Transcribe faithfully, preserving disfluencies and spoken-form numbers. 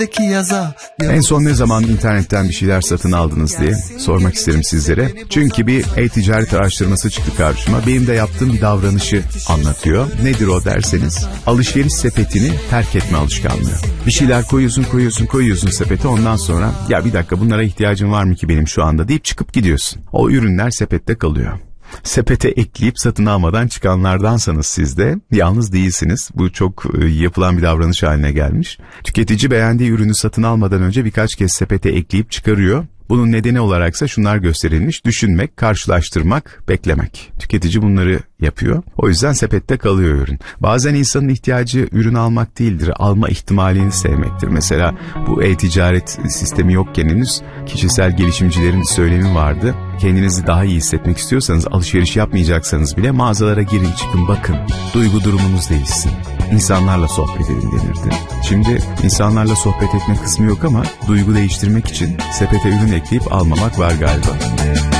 En son ne zaman internetten bir şeyler satın aldınız diye sormak isterim sizlere. Çünkü bir e-ticaret araştırması çıktı karşıma. Benim de yaptığım bir davranışı anlatıyor. Nedir o derseniz, alışveriş sepetini terk etme alışkanlığı. Bir şeyler koyuyorsun koyuyorsun koyuyorsun sepete, ondan sonra ya bir dakika bunlara ihtiyacım var mı ki benim şu anda deyip çıkıp gidiyorsun. O ürünler sepette kalıyor. Sepete ekleyip satın almadan çıkanlardansanız siz de yalnız değilsiniz. Bu çok yapılan bir davranış haline gelmiş. Tüketici beğendiği ürünü satın almadan önce birkaç kez sepete ekleyip çıkarıyor. Bunun nedeni olaraksa şunlar gösterilmiş: düşünmek, karşılaştırmak, beklemek. Tüketici bunları yapıyor. O yüzden sepette kalıyor ürün. Bazen insanın ihtiyacı ürün almak değildir, alma ihtimalini sevmektir. Mesela bu e-ticaret sistemi yokken henüz kişisel gelişimcilerin söylemi vardı. Kendinizi daha iyi hissetmek istiyorsanız, alışveriş yapmayacaksanız bile mağazalara girin çıkın bakın. Duygu durumunuz değişsin. İnsanlarla sohbet edin denirdi. Şimdi insanlarla sohbet etme kısmı yok ama duygu değiştirmek için sepete ürün ekleyip almamak var galiba.